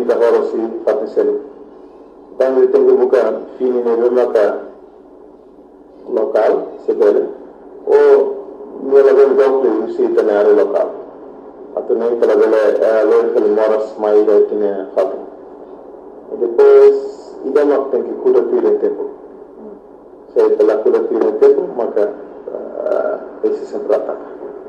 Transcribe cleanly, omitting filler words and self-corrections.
finita horosi fatisel tangi tengu buka fini ne relata local sebele o nela ben dokle usi tanare local atau nem pela bele loe fel moras mai da tine fatu e depois ida mak tem que cura tire tempo se pela cura tire tempo maka esse sempre ataca